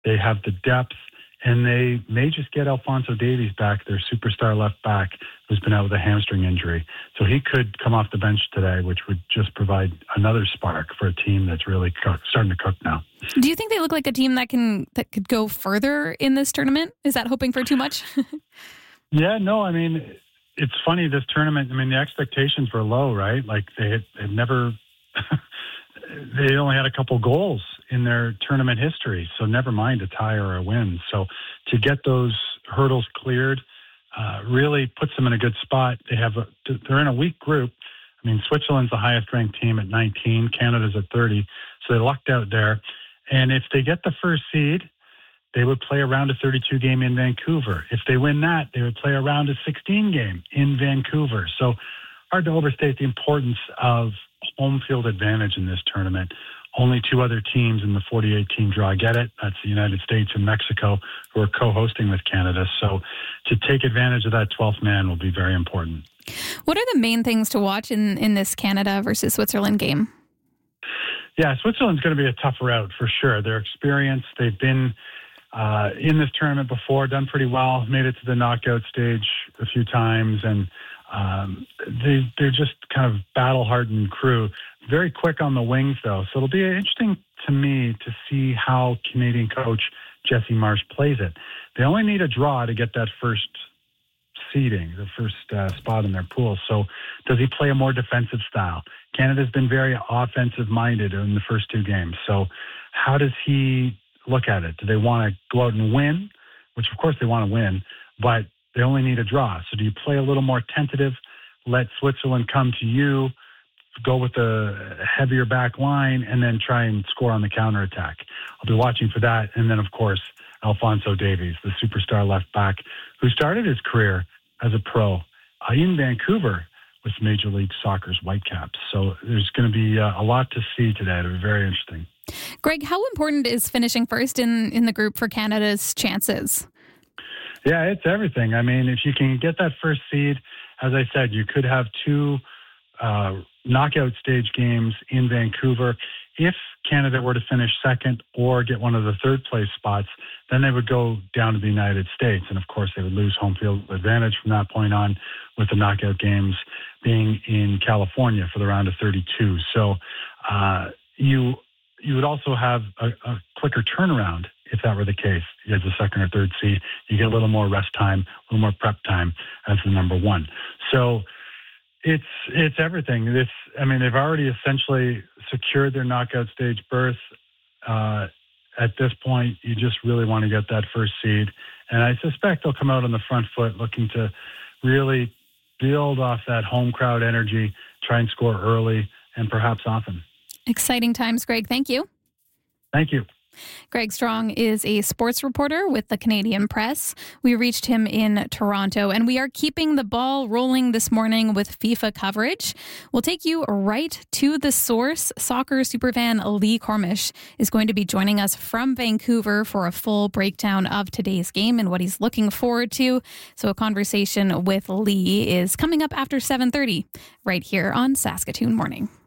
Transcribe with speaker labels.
Speaker 1: They have the depth, and they may just get Alphonso Davies back, their superstar left back, who's been out with a hamstring injury. So he could come off the bench today, which would just provide another spark for a team that's really starting to cook now.
Speaker 2: Do you think they look like a team that could go further in this tournament? Is that hoping for too much?
Speaker 1: Yeah, no, I mean, it's funny, this tournament, I mean, the expectations were low, right? Like they had never, they only had a couple goals in their tournament history, so never mind a tie or a win. So to get those hurdles cleared really puts them in a good spot. They're in a weak group. I mean, Switzerland's the highest ranked team at 19, Canada's at 30, so they lucked out there. And if they get the first seed, they would play a round of 32 game in Vancouver. If they win that, they would play a round of 16 game in Vancouver. So hard to overstate the importance of home field advantage in this tournament. Only two other teams in the 48-team draw get it. That's the United States and Mexico, who are co-hosting with Canada. So to take advantage of that 12th man will be very important.
Speaker 2: What are the main things to watch in this Canada versus Switzerland game?
Speaker 1: Yeah, Switzerland's going to be a tough route for sure. Their experience, they've been in this tournament before, done pretty well, made it to the knockout stage a few times, and they're just kind of battle-hardened crew. Very quick on the wings, though. So it'll be interesting to me to see how Canadian coach Jesse Marsh plays it. They only need a draw to get that first seeding, the first spot in their pool. So does he play a more defensive style? Canada's been very offensive-minded in the first two games. So how does he look at it? Do they want to go out and win? Which, of course, they want to win, but they only need a draw. So do you play a little more tentative, let Switzerland come to you, go with a heavier back line, and then try and score on the counterattack? I'll be watching for that. And then, of course, Alphonso Davies, the superstar left back, who started his career as a pro in Vancouver with Major League Soccer's Whitecaps. So there's going to be a lot to see today. It'll be very interesting.
Speaker 2: Greg, how important is finishing first in the group for Canada's chances?
Speaker 1: Yeah, it's everything. I mean, if you can get that first seed, as I said, you could have two knockout stage games in Vancouver. If Canada were to finish second or get one of the third place spots, then they would go down to the United States. And of course, they would lose home field advantage from that point on, with the knockout games being in California for the round of 32. So you would also have a quicker turnaround if that were the case. You had the second or third seed, you get a little more rest time, a little more prep time as the number one. So it's everything. They've already essentially secured their knockout stage berth. At this point, you just really want to get that first seed. And I suspect they'll come out on the front foot looking to really build off that home crowd energy, try and score early and perhaps often.
Speaker 2: Exciting times, Greg. Thank you.
Speaker 1: Thank you.
Speaker 2: Greg Strong is a sports reporter with the Canadian Press. We reached him in Toronto, and we are keeping the ball rolling this morning with FIFA coverage. We'll take you right to the source. Soccer superfan Lee Cormish is going to be joining us from Vancouver for a full breakdown of today's game and what he's looking forward to. So a conversation with Lee is coming up after 7:30 right here on Saskatoon Morning.